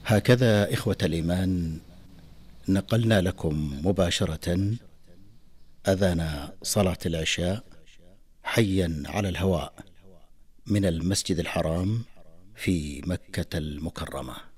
هكذا إخوة الإيمان نقلنا لكم مباشرة أذان صلاة العشاء حيا على الهواء من المسجد الحرام في مكة المكرمة.